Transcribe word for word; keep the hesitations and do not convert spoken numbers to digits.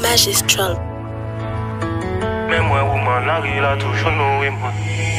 magistral. Mais moi, woman, la rue, là, toujours nous, et moi.